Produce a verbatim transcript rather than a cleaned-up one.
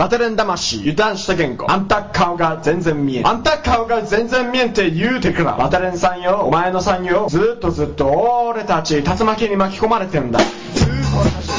バテレン魂油断した健康あんた顔が全然見えんあんた顔が全然見えんって言うてくらバテレンさんよお前のさんよずっとずっと俺たち竜巻に巻き込まれてんだ通行